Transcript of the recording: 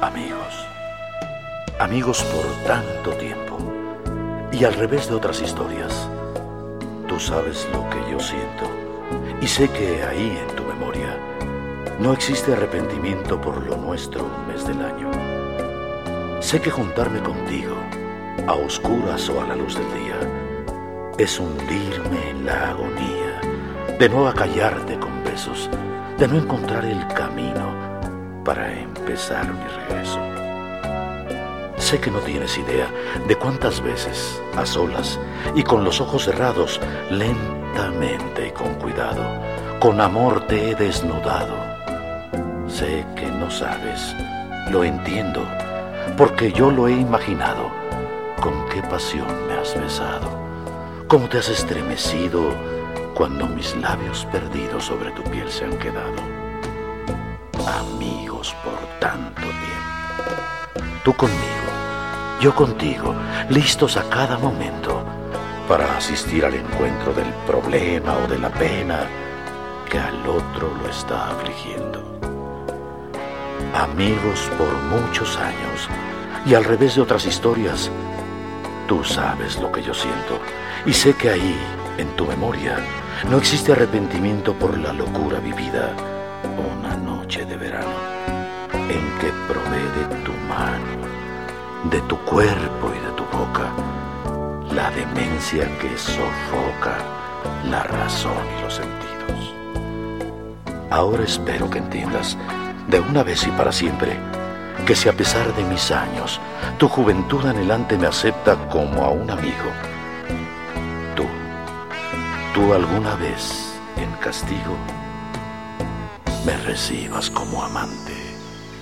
Amigos, amigos por tanto tiempo, y al revés de otras historias, tú sabes lo que yo siento, y sé que ahí en tu memoria no existe arrepentimiento por lo nuestro un mes del año. Sé que juntarme contigo, a oscuras o a la luz del día, es hundirme en la agonía, de no acallarte con besos, de no encontrar el camino para empezar mi regreso. Sé que no tienes idea de cuántas veces, a solas y con los ojos cerrados, lentamente y con cuidado, con amor te he desnudado. Sé que no sabes, lo entiendo, porque yo lo he imaginado, con qué pasión me has besado, cómo te has estremecido cuando mis labios perdidos sobre tu piel se han quedado. Amigos por tanto tiempo, tú conmigo, yo contigo, listos a cada momento para asistir al encuentro del problema o de la pena que al otro lo está afligiendo. Amigos por muchos años, y al revés de otras historias, tú sabes lo que yo siento, y sé que ahí, en tu memoria, no existe arrepentimiento por la locura vivida una noche de verano, en que probé de tu mano, de tu cuerpo y de tu boca, la demencia que sofoca la razón y los sentidos. Ahora espero que entiendas, de una vez y para siempre, que si a pesar de mis años, tu juventud anhelante me acepta como a un amigo, tú alguna vez, en castigo, me recibas como amante.